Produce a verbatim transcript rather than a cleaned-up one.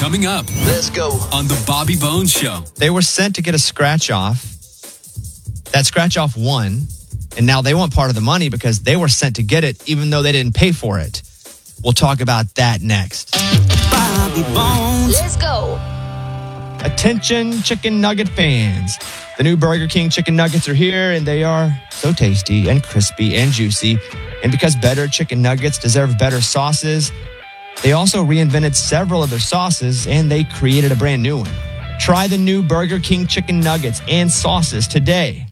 Coming up. Let's go. On the Bobby Bones Show. They were sent to get a scratch off. That scratch off won. And now they want part of the money because they were sent to get it even though they didn't pay for it. We'll talk about that next. Bobby Bones. Let's go. Attention, chicken nugget fans. The new Burger King chicken nuggets are here, and they are so tasty and crispy and juicy. And because better chicken nuggets deserve better sauces, they also reinvented several of their sauces, and they created a brand new one. Try the new Burger King chicken nuggets and sauces today.